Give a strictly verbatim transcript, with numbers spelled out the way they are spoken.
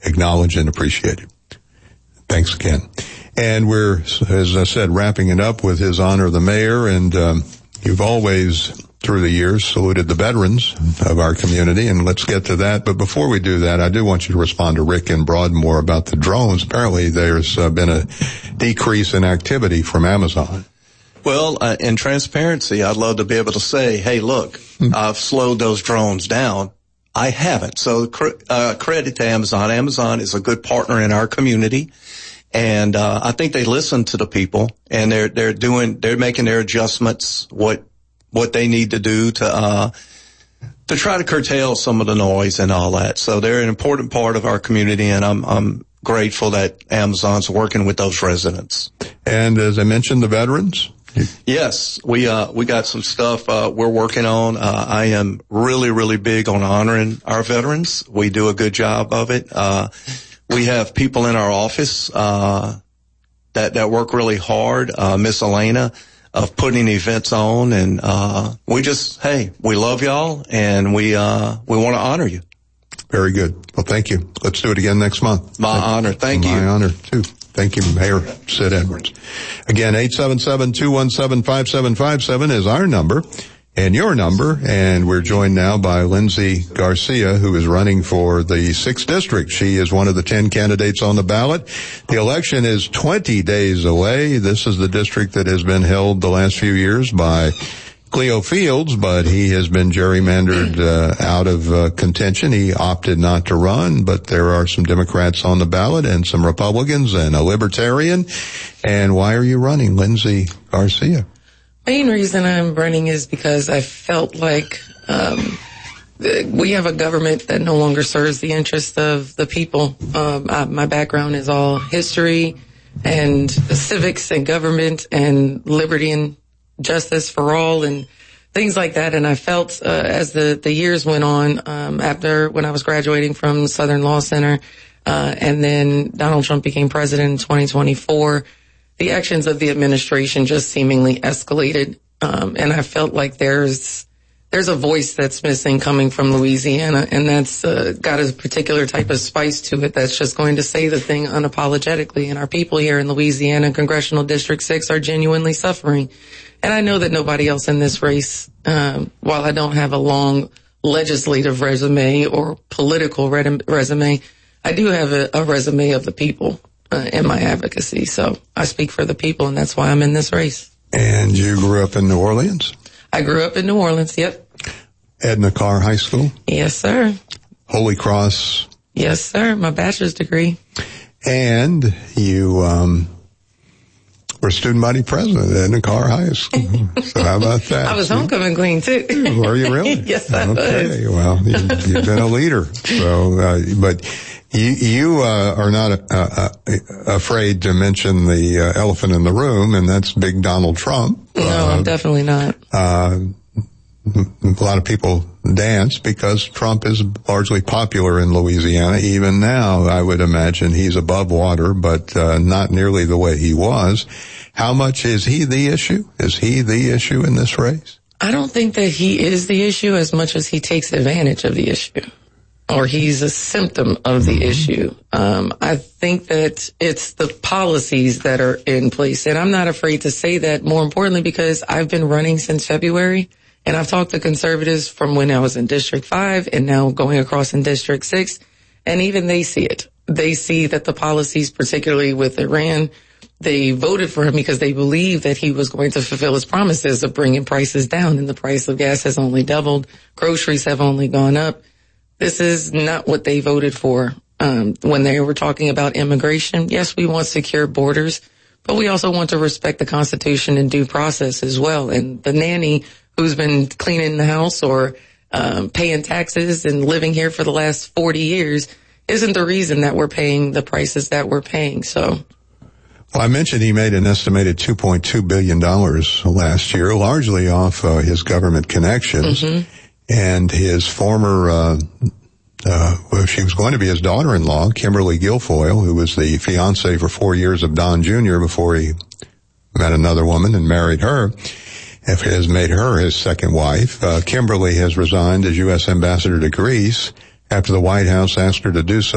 acknowledged and appreciated. Thanks again. And we're, as I said, wrapping it up with His Honor the Mayor, and um, you've always, through the years, saluted the veterans of our community, and let's get to that. But before we do that, I do want you to respond to Rick in Broadmoor about the drones. Apparently there's uh, been a decrease in activity from Amazon. Well, uh, in transparency, I'd love to be able to say, hey, look, mm-hmm. I've slowed those drones down. I haven't. So uh, credit to Amazon. Amazon is a good partner in our community. And, uh, I think they listen to the people, and they're, they're doing, they're making their adjustments, what, what they need to do to, uh, to try to curtail some of the noise and all that. So they're an important part of our community, and I'm, I'm grateful that Amazon's working with those residents. And as I mentioned, the veterans? Yes, we, uh, we got some stuff, uh, we're working on. Uh, I am really, really big on honoring our veterans. We do a good job of it. Uh, We have people in our office, uh, that, that work really hard, uh, Miss Elena, of putting events on, and, uh, we just, hey, we love y'all, and we, uh, we want to honor you. Very good. Well, thank you. Let's do it again next month. My thank, honor. Thank my you. My honor, too. Thank you, Mayor Sid Edwards. Again, eight seven seven, two one seven, five seven five seven is our number. And your number, and we're joined now by Lindsay Garcia, who is running for the sixth District. She is one of the ten candidates on the ballot. The election is twenty days away. This is the district that has been held the last few years by Cleo Fields, but he has been gerrymandered uh, out of uh, contention. He opted not to run, but there are some Democrats on the ballot and some Republicans and a Libertarian. And why are you running, Lindsay Garcia? Main reason I'm running is because I felt like um we have a government that no longer serves the interests of the people. Um, I, my background is all history and civics and government and liberty and justice for all and things like that. And I felt uh, as the, the years went on, um, after when I was graduating from Southern Law Center, uh, and then Donald Trump became president in twenty twenty-four, the actions of the administration just seemingly escalated. Um, and I felt like there's, there's a voice that's missing coming from Louisiana, and that's uh, got a particular type of spice to it that's just going to say the thing unapologetically. And our people here in Louisiana, Congressional District six, are genuinely suffering. And I know that nobody else in this race, um, while I don't have a long legislative resume or political re- resume, I do have a, a resume of the people uh, in my advocacy. So I speak for the people, and that's why I'm in this race. And you grew up in New Orleans? I grew up in New Orleans, yep. Edna Carr High School? Yes, sir. Holy Cross? Yes, sir. My bachelor's degree. And you um were student body president at Edna Carr High School. So how about that? I was homecoming queen, too. Were you really? Yes, I okay. was. Okay, well, you, you've been a leader. So, uh, but you, you uh, are not uh, uh, afraid to mention the uh, elephant in the room, and that's big Donald Trump. No, uh, I'm definitely not. Uh, a lot of people dance because Trump is largely popular in Louisiana. Even now, I would imagine he's above water, but uh, not nearly the way he was. How much is he the issue? Is he the issue in this race? I don't think that he is the issue as much as he takes advantage of the issue, or he's a symptom of the mm-hmm. issue. Um, I think that it's the policies that are in place, and I'm not afraid to say that, more importantly, because I've been running since February. And I've talked to conservatives from when I was in District five and now going across in District six, and even they see it. They see that the policies, particularly with Iran, they voted for him because they believed that he was going to fulfill his promises of bringing prices down, and the price of gas has only doubled. Groceries have only gone up. This is not what they voted for. Um, when they were talking about immigration, yes, we want secure borders, but we also want to respect the Constitution and due process as well. And the nanny who's been cleaning the house or um, paying taxes and living here for the last forty years isn't the reason that we're paying the prices that we're paying. So, well, I mentioned he made an estimated two point two billion dollars last year, largely off uh, his government connections. Mm-hmm. And his former, uh, uh, well, she was going to be his daughter-in-law, Kimberly Guilfoyle, who was the fiance for four years of Don Junior before he met another woman and married her, has made her his second wife. Uh, Kimberly has resigned as U S ambassador to Greece after the White House asked her to do so.